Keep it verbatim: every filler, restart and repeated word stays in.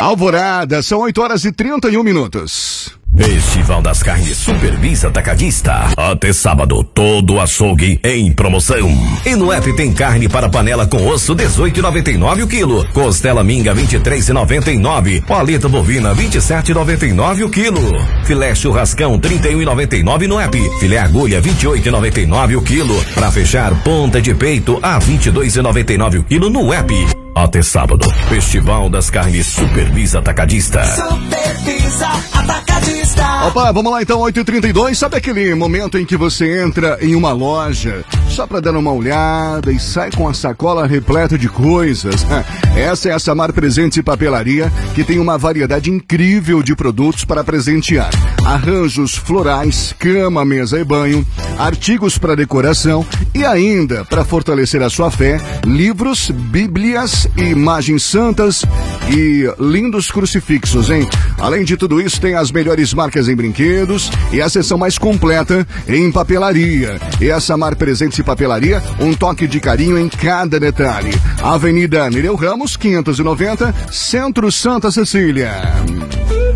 Alvorada, são oito horas e trinta e um minutos. Festival das Carnes Supervisa Atacadista. Até sábado, todo o açougue em promoção. E no app tem carne para panela com osso dezoito e noventa e nove o quilo. Costela minga vinte e três e noventa e nove. Paleta bovina vinte e sete e noventa e nove o quilo. Filé churrascão trinta e um e noventa e nove no app. Filé agulha vinte e oito e noventa e nove o quilo. Para fechar, ponta de peito a vinte e dois e noventa e nove o quilo no app. Até sábado, Festival das Carnes Supervisa Atacadista. Supervisa Atacadista. Opa, vamos lá então, oito e trinta e dois. Sabe aquele momento em que você entra em uma loja só pra dar uma olhada e sai com a sacola repleta de coisas? Essa é a Samar Presentes e Papelaria, que tem uma variedade incrível de produtos para presentear. Arranjos florais, cama, mesa e banho, artigos para decoração e ainda, para fortalecer a sua fé, livros, bíblias, imagens santas e lindos crucifixos, hein? Além de tudo isso, tem as melhores marcas em brinquedos e a seção mais completa em papelaria. E a Samar Presentes e Papelaria, um toque de carinho em cada detalhe. Avenida Nereu Ramos, quinhentos e noventa, Centro Santa Cecília.